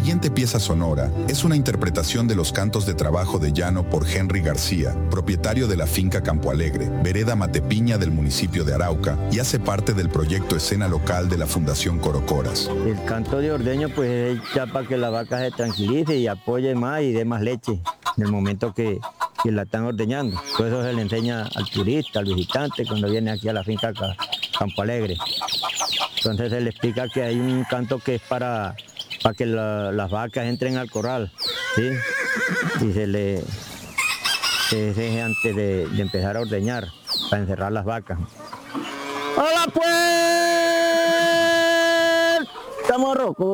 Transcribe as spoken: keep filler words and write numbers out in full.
siguiente pieza sonora es una interpretación de los cantos de trabajo de llano por Henry García, propietario de la finca Campo Alegre, vereda Matepiña del municipio de Arauca, y hace parte del proyecto Escena Local de la Fundación Corocoras. El canto de ordeño pues es ya para que la vaca se tranquilice y apoye más y dé más leche en el momento que, que la están ordeñando. Todo eso se le enseña al turista, al visitante cuando viene aquí a la finca Campo Alegre. Entonces se le explica que hay un canto que es para, para que la, las vacas entren al corral, ¿sí? Y se le se deje antes de, de empezar a ordeñar, para encerrar las vacas. ¡Hola pues! ¡Estamos rocos!